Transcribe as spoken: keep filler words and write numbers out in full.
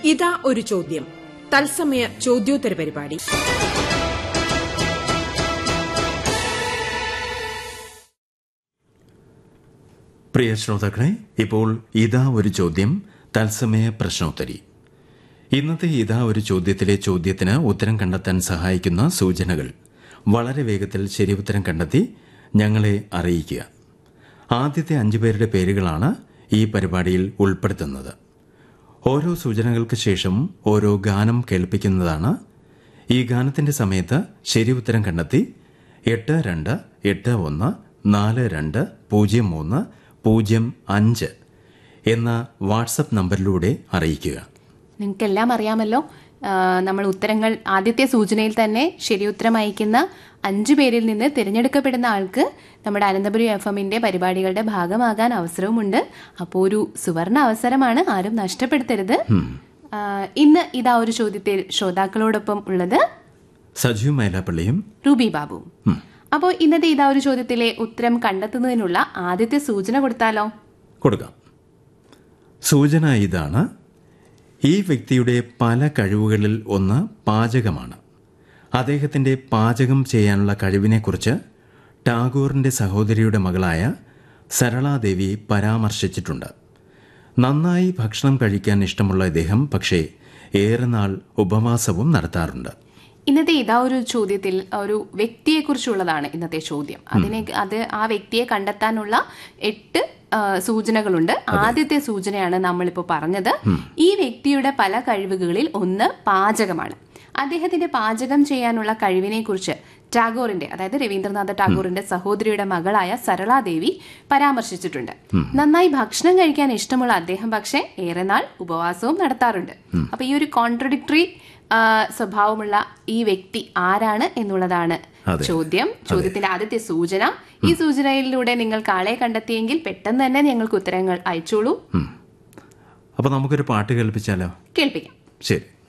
ഇതാ ഒരു ചോദ്യം തത്സമയ ചോദ്യോത്തര പരിപാടി. പ്രിയ ശ്രോതാക്കളെ, ഇപ്പോൾ ഇതാ ഒരു ചോദ്യം തത്സമയ പ്രശ്നോത്തരി. ഇന്നത്തെ ഇതാ ഒരു ചോദ്യത്തിലെ ചോദ്യത്തിന് ഉത്തരം കണ്ടെത്താൻ സഹായിക്കുന്ന സൂചനകൾ വളരെ വേഗത്തിൽ ശരിയുത്തരം കണ്ടെത്തി ഞങ്ങളെ അറിയിക്കുക. ആദ്യത്തെ അഞ്ചു പേരുടെ പേരുകളാണ് ഈ പരിപാടിയിൽ ഉൾപ്പെടുത്തുന്നത്. ഓരോ സൂചനകൾക്ക് ശേഷം ഓരോ ഗാനം കേൾപ്പിക്കുന്നതാണ്. ഈ ഗാനത്തിന്റെ സമയത്ത് ശരി ഉത്തരം കണ്ടെത്തി എട്ട് രണ്ട് എട്ട് ഒന്ന് നാല് രണ്ട് പൂജ്യം മൂന്ന് പൂജ്യം അഞ്ച് എന്ന വാട്സപ്പ് നമ്പറിലൂടെ അറിയിക്കുക. നിങ്ങൾക്കെല്ലാം അറിയാമല്ലോ, നമ്മൾ ഉത്തരങ്ങൾ ആദ്യത്തെ സൂചനയിൽ തന്നെ ശരിയുത്തരം അയക്കുന്ന അഞ്ചു പേരിൽ നിന്ന് തിരഞ്ഞെടുക്കപ്പെടുന്ന ആൾക്ക് നമ്മുടെ അനന്തപുരി എഫ് എമ്മിന്റെ പരിപാടികളുടെ ഭാഗമാകാൻ അവസരവുമുണ്ട്. അപ്പോൾ ഒരു സുവർണ അവസരമാണ്, ആരും നഷ്ടപ്പെടുത്തരുത്. ഇന്ന് ഇതാ ഒരു ചോദ്യത്തിൽ ശ്രോതാക്കളോടൊപ്പം ഉള്ളത് സജീവ് മൈലാപ്പള്ളിയും റൂബി ബാബുവും. അപ്പോൾ ഇന്നത്തെ ഇതാ ഒരു ചോദ്യത്തിലെ ഉത്തരം കണ്ടെത്തുന്നതിനുള്ള ആദ്യത്തെ സൂചന കൊടുത്താലോ? കൊടുക്കാം. സൂചന ഇതാണ്: ഈ വ്യക്തിയുടെ പല കഴിവുകളിൽ ഒന്ന് പാചകമാണ്. അദ്ദേഹത്തിന്റെ പാചകം ചെയ്യാനുള്ള കഴിവിനെക്കുറിച്ച് ടാഗോറിന്റെ സഹോദരിയുടെ മകളായ സരളാദേവി പരാമർശിച്ചിട്ടുണ്ട്. നന്നായി ഭക്ഷണം കഴിക്കാൻ ഇഷ്ടമുള്ള ഇദ്ദേഹം പക്ഷേ ഏറെ നാൾ ഉപവാസവും നടത്താറുണ്ട്. ഇന്നത്തെ ഇതാ ഒരു ചോദ്യത്തിൽ ഒരു വ്യക്തിയെക്കുറിച്ചുള്ളതാണ് ഇന്നത്തെ ചോദ്യം. അതിനെ അത് ആ വ്യക്തിയെ കണ്ടെത്താനുള്ള എട്ട് സൂചനകളുണ്ട്. ആദ്യത്തെ സൂചനയാണ് നമ്മളിപ്പോൾ പറഞ്ഞത്. ഈ വ്യക്തിയുടെ പല കഴിവുകളിൽ ഒന്ന് പാചകമാണ്. അദ്ദേഹത്തിന്റെ പാചകം ചെയ്യാനുള്ള കഴിവിനെ കുറിച്ച് ടാഗോറിന്റെ, അതായത് രവീന്ദ്രനാഥ ടാഗോറിന്റെ സഹോദരിയുടെ മകളായ സരളാദേവി പരാമർശിച്ചിട്ടുണ്ട്. നന്നായി ഭക്ഷണം കഴിക്കാൻ ഇഷ്ടമുള്ള അദ്ദേഹം പക്ഷേ ഏറെ നാൾ ഉപവാസവും നടത്താറുണ്ട്. അപ്പൊ ഈ ഒരു കോൺട്രഡിക്ടറി സ്വഭാവമുള്ള ഈ വ്യക്തി ആരാണ് എന്നുള്ളതാണ് ചോദ്യം. ചോദ്യത്തിന്റെ ആദ്യത്തെ സൂചന. ഈ സൂചനയിലൂടെ നിങ്ങൾക്ക് ആളെ കണ്ടെത്തിയെങ്കിൽ പെട്ടെന്ന് തന്നെ ഞങ്ങൾക്ക് ഉത്തരങ്ങൾ അയച്ചോളൂ. അപ്പൊ നമുക്കൊരു പാട്ട് കേൾപ്പിച്ചാലോ? കേൾപ്പിക്കാം. ശരി.